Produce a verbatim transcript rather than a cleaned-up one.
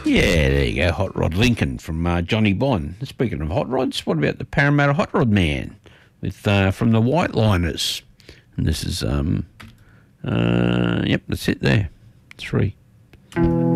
Yeah, there you go. Hot Rod Lincoln from uh, Johnny Bond. Speaking of hot rods, what about the Parramatta Hot Rod Man with uh, from the White Liners? And this is um, uh, yep, that's it there. Three.